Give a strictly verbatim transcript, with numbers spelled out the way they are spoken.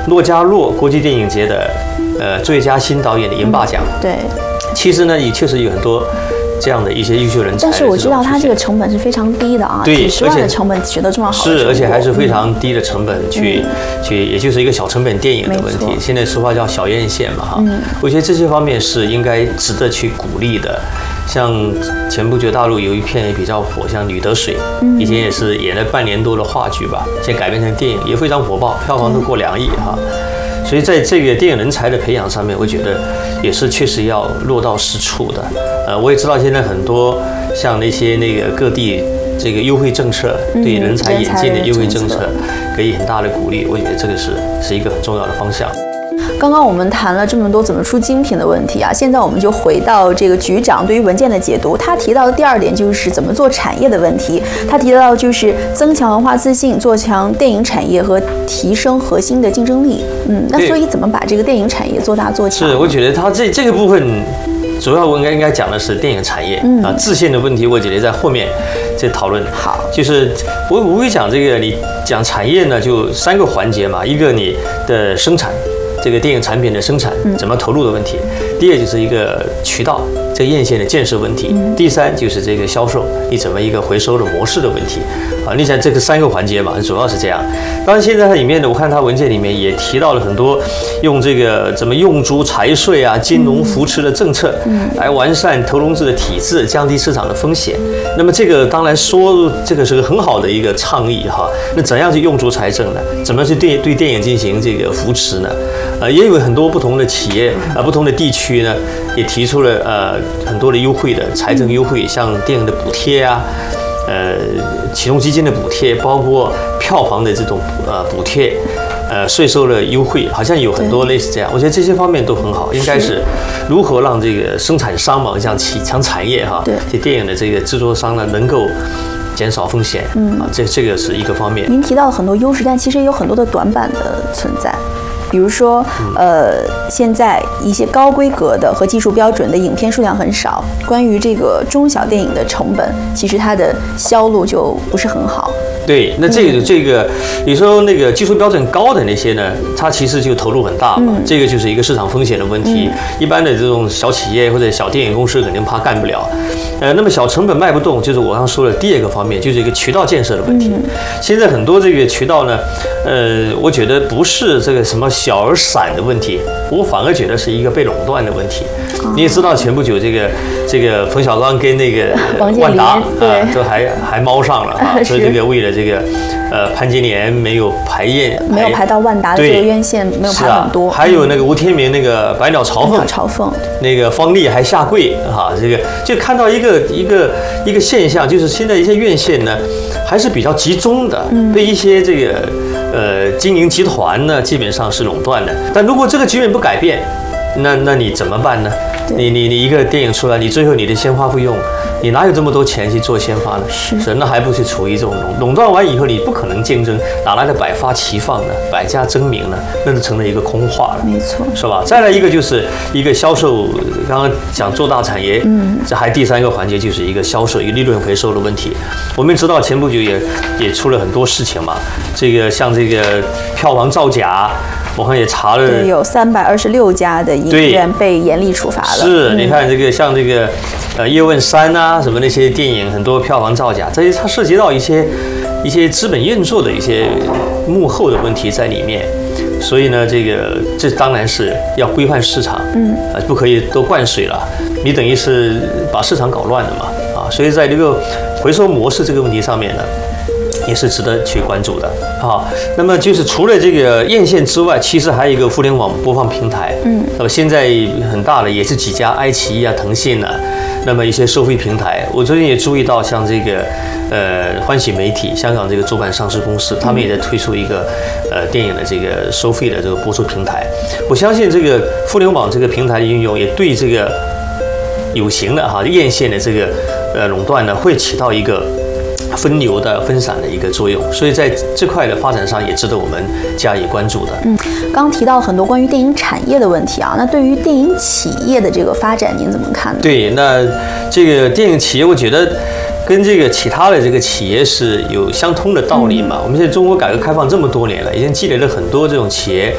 洛迦洛国际电影节的呃最佳新导演的银霸奖。 嗯、对， 其实呢，也确实有很多这样的一些优秀人才。 但是我知道他这个成本是非常低的啊， 对， 几十万的成本取得这么好的是，而且还是非常低的成本去、嗯、去，也就是一个小成本电影的问题。现在俗话叫小院线嘛，哈、嗯，我觉得这些方面是应该值得去鼓励的。像前不久大陆有一片也比较火，像《女得水》，以前也是演了半年多的话剧吧，现在改编成电影也非常火爆，票房都过两亿哈。所以在这个电影人才的培养上面，我觉得也是确实要落到实处的。呃，我也知道现在很多像那些那个各地这个优惠政策，对人才引进的优惠政策，给予很大的鼓励。我觉得这个是是一个很重要的方向。 刚刚我们谈了这么多怎么出精品的问题啊，现在我们就回到这个局长对于文件的解读。他提到的第二点就是怎么做产业的问题。他提到就是增强文化自信，做强电影产业和提升核心的竞争力。嗯，那所以怎么把这个电影产业做大做强？ 是，我觉得他这这个部分主要我应该应该讲的是电影产业、嗯、啊，自信的问题，我觉得在后面再讨论。 好， 就是我我会讲这个，你讲产业呢，就三个环节嘛，一个你的生产。这个电影产品的生产怎么投入的问题，第二就是一个渠道这个院线的建设问题，第三就是这个销售你怎么一个回收的模式的问题啊。你想这个三个环节嘛，主要是这样。当然现在它里面呢，我看它文件里面也提到了很多用这个怎么用足财税啊、金融扶持的政策，来完善投融资的体制，降低市场的风险。那么这个当然说这个是个很好的一个倡议哈。那怎样去用足财政呢？怎么去对对电影进行这个扶持呢？呃，也有很多不同的企业啊、呃，不同的地区呢，也提出了呃很多的优惠的财政优惠，像电影的补贴啊，呃，启动基金的补贴，包括票房的这种呃补贴，呃，税收的优惠，好像有很多类似这样。我觉得这些方面都很好，应该是如何让这个生产商嘛，像起强产业哈，这电影的这个制作商呢，能够减少风险，嗯啊，这这个是一个方面。 您提到了很多优势，但其实也有很多的短板的存在。比如说，呃，现在一些高规格的和技术标准的影片数量很少。关于这个中小电影的成本，其实它的销路就不是很好。 对，那这个这个，有时候那个技术标准高的那些呢，它其实就投入很大嘛，嗯、这个就是一个市场风险的问题。嗯、一般的这种小企业或者小电影公司肯定怕干不了。呃，那么小成本卖不动，就是我刚刚说的第二个方面，就是一个渠道建设的问题。嗯、现在很多这个渠道呢，呃，我觉得不是这个什么小而散的问题，我反而觉得是一个被垄断的问题。哦、你也知道，前不久这个这个冯小刚跟那个万达啊，都还还猫上了啊，说这个为了这个呃潘金莲没有排院， 没有排到万达的这个院线，没有排很多。 还有那个吴天明那个百鸟朝凤， 朝凤那个方丽还下跪哈，这个就看到一个。一个一个现象，就是现在一些院线呢，还是比较集中的，被一些这个呃经营集团呢，基本上是垄断的。但如果这个局面不改变，那那你怎么办呢？你你你一个电影出来，你最后你的鲜花费用，你哪有这么多钱去做鲜花呢？ 是， 是那还不是处于这种垄垄断完以后，你不可能竞争，哪来的百花齐放呢？百家争鸣呢？那就成了一个空话了， 没错， 是吧？再来一个就是一个销售，刚刚讲做大产业，嗯，这还第三个环节就是一个销售，一个利润回收的问题。我们知道前不久也也出了很多事情嘛，这个像这个票房造假。我看也查了， 对，有三百二十六家的影院被严厉处罚了。 是，你看这个像这个，呃，叶问三啊，什么那些电影，很多票房造假，这些它涉及到一些一些资本运作的一些幕后的问题在里面。所以呢，这个这当然是要规范市场，嗯，啊，不可以都灌水了，你等于是把市场搞乱了嘛，啊，所以在这个回收模式这个问题上面呢。也是值得去关注的啊。那么就是除了这个院线之外，其实还有一个互联网播放平台。嗯，那么现在很大的也是几家，爱奇艺啊、腾讯啊，那么一些收费平台。我最近也注意到，像这个呃欢喜媒体，香港这个主板上市公司，他们也在推出一个呃电影的这个收费的这个播出平台。我相信这个互联网这个平台的运用，也对这个有形的哈院线的这个呃垄断呢，会起到一个分流的分散的一个作用，所以在这块的发展上也值得我们加以关注的。 嗯，刚刚提到很多关于电影产业的问题啊，那对于电影企业的这个发展，您怎么看呢？ 对，那这个电影企业，我觉得跟这个其他的这个企业是有相通的道理嘛。嗯、我们现在中国改革开放这么多年了，已经积累了很多这种企业。